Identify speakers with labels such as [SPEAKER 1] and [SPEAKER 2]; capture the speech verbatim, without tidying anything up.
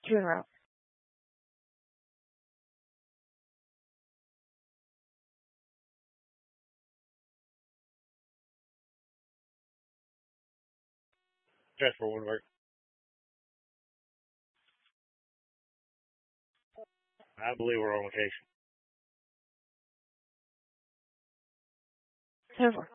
[SPEAKER 1] Zero.
[SPEAKER 2] Jasper Woodward. I believe we're on location.
[SPEAKER 1] Zero.